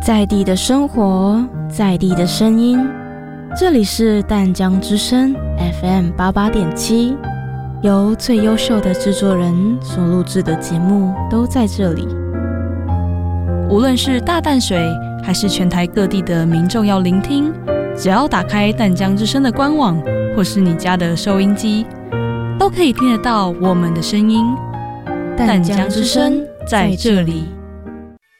在地的生活，在地的声音，这里是淡江之声 FM 88.7，由最优秀的制作人所录制的节目都在这里。 无论是大淡水还是全台各地的民众要聆听，只要打开淡江之声的官网或是你家的收音机，都可以听得到我们的声音。淡江之声在这里。